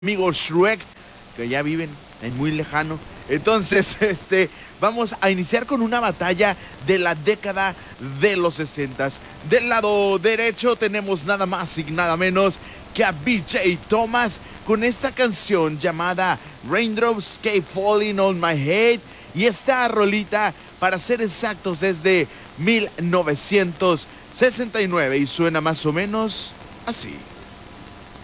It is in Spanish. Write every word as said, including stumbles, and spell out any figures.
amigo Shrek, que ya viven en muy lejano. Entonces, este, vamos a iniciar con una batalla de la década de los sesentas. Del lado derecho tenemos nada más y nada menos que a B J Thomas con esta canción llamada Raindrops Keep Falling on My Head. Y esta rolita, para ser exactos, es de mil novecientos sesenta y nueve y suena más o menos así.